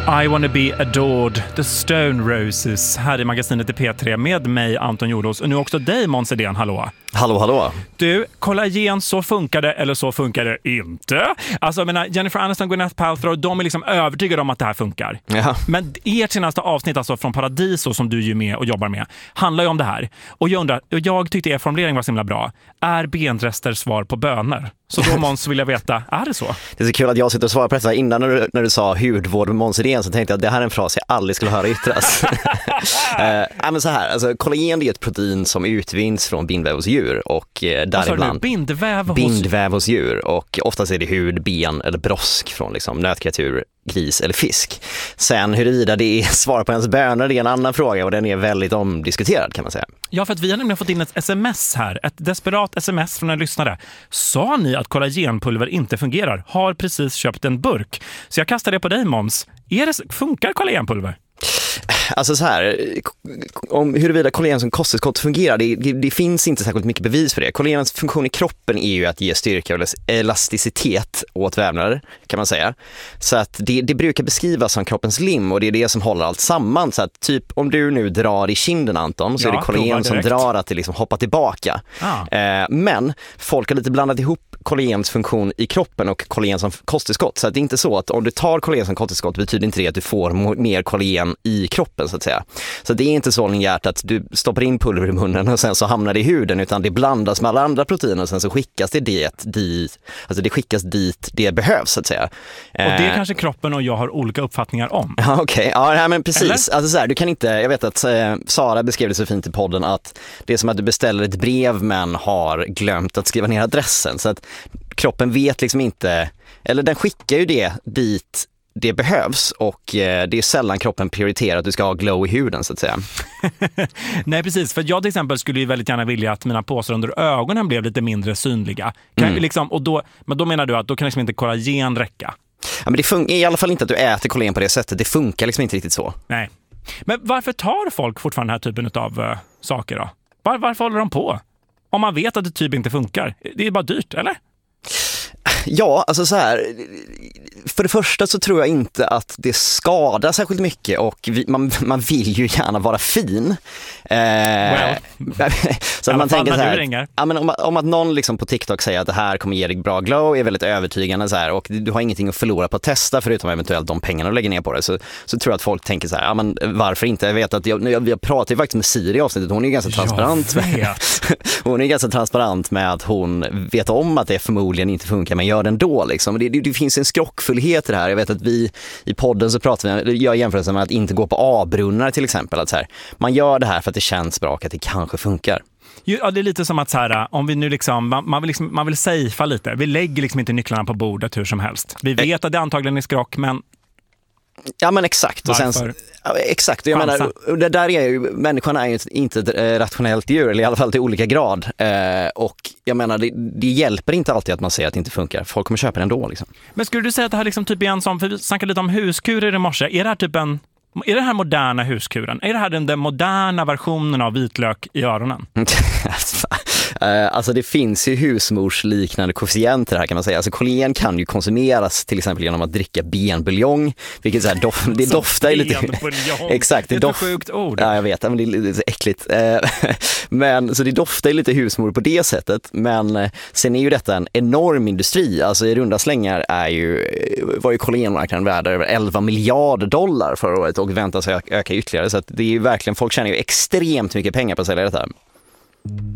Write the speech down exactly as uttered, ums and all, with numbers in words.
I wanna be adored, The Stone Roses, här i magasinet i P tre med mig Anton Jordås och nu också dig Måns Edén, hallå. Hallå, hallå. Du, kollagen, så funkar det eller så funkar det inte. Alltså jag menar, Jennifer Aniston, Gwyneth Paltrow, de är liksom övertygade om att det här funkar. Ja. Men ert senaste avsnitt alltså från Paradiso som du ju med och jobbar med handlar ju om det här. Och jag undrar, jag tyckte er formulering var så himla bra. Är benrester svar på böner? Så då Måns vill jag veta, är det så? Det är så kul att jag sitter och svarar på detta. Innan när du, när du sa hudvård med Måns Edén så tänkte jag att det här är en fras jag aldrig skulle höra yttras. uh, men så här, alltså, kollagen är ett protein som utvinns från bindväv hos djur och uh, däribland bindväv hos... bindväv hos djur och oftast är det hud, ben eller brosk från liksom, nötkreatur, gris eller fisk. Sen huruvida det är svar på ens bönor, det är en annan fråga och den är väldigt omdiskuterad kan man säga. Ja, för att vi har nämligen fått in ett sms här, ett desperat sms från en lyssnare. Sa ni att kollagenpulver inte fungerar? Har precis köpt en burk. Så jag kastar det på dig Måns. Är det, funkar kollagenpulver? Alltså så här, om huruvida kollagen som kosttillskott fungerar, det, det, det finns inte särskilt mycket bevis för det. Kollagens funktion i kroppen är ju att ge styrka och elasticitet åt vävnader, kan man säga. Så att det, det brukar beskrivas som kroppens lim och det är det som håller allt samman. Så att typ om du nu drar i kinden Anton så ja, är det kollagen som drar att det liksom hoppar tillbaka. Ah. Eh, men folk har lite blandat ihop kollagens funktion i kroppen och kollagen som kosttillskott. Så att det är inte så att om du tar kollagen som kosttillskott betyder inte det att du får mer kollagen i kroppen så att säga. Så det är inte så linjärt att du stoppar in pulver i munnen och sen så hamnar det i huden utan det blandas med alla andra proteiner och sen så skickas det dit, dit alltså det skickas dit det behövs så att säga. Och det är kanske kroppen och jag har olika uppfattningar om. Ja okej, okay. Ja men precis. Alltså så här, du kan inte, jag vet att eh, Sara beskrev det så fint i podden att det är som att du beställer ett brev men har glömt att skriva ner adressen så att kroppen vet liksom inte, eller den skickar ju det dit det behövs och eh, det är sällan kroppen prioriterar att du ska ha glow i huden så att säga. Nej precis, för jag till exempel skulle ju väldigt gärna vilja att mina påsar under ögonen blev lite mindre synliga. Kan mm. liksom, och då, men då menar du att då kan liksom inte kollagen räcka? Ja, men det funkar i alla fall inte att du äter kollagen på det sättet. Det funkar liksom inte riktigt så. Nej. Men varför tar folk fortfarande den här typen av uh, saker då? Var, varför håller de på? Om man vet att det typ inte funkar. Det är bara dyrt, eller? Ja, alltså så här, för det första så tror jag inte att det skadar särskilt mycket och vi, man, man vill ju gärna vara fin. Eh, well, så att man tänker så här, ja, men om, om att någon liksom på TikTok säger att det här kommer ge dig bra glow är väldigt övertygande så här, och du har ingenting att förlora på att testa förutom eventuellt de pengarna du lägger ner på det, så, så tror jag att folk tänker så här, ja men varför inte? Jag vet att jag, jag, jag pratar ju faktiskt med Siri i avsnittet, hon är ju ganska transparent med, hon är ganska transparent med att hon vet om att det förmodligen inte funkar men gör det ändå liksom. Det, det, det finns en skrockfullhet i det här. Jag vet att vi i podden så pratar vi, jag jämför med att inte gå på A-brunnar till exempel, att så här, man gör det här för att det känns bra och att det kanske funkar. Ja, det är lite som att så här, om vi nu liksom, man, man vill liksom, man vill safea lite. Vi lägger liksom inte nycklarna på bordet hur som helst. Vi vet att det antagligen är skrock, men ja men exakt. Och sen, ja, exakt. Jag menar, det där är ju, människan är ju inte ett rationellt djur, eller i alla fall till olika grad. Eh, och jag menar, det, det hjälper inte alltid att man säger att det inte funkar. Folk kommer köpa det ändå liksom. Men skulle du säga att det här liksom typ är en som, för vi snackade lite om huskurer i morse, är det här typ en, är det här moderna huskuren? Är det här den, den moderna versionen av vitlök i öronen? Alltså det finns ju husmorsliknande koefficienter här kan man säga. Alltså kollagen kan ju konsumeras till exempel genom att dricka benbuljong, vilket så här dof, det doftar ju lite. Exakt, det är ett sjukt ord. Ja, jag vet, men det är lite äckligt. Men så det doftar ju lite husmor på det sättet, men sen är ju detta en enorm industri. Alltså i runda slängar är ju var ju kollagenmarknaden värd över elva miljarder dollar förra året och väntas öka ytterligare, så att det är ju verkligen, folk tjänar ju extremt mycket pengar på att sälja detta.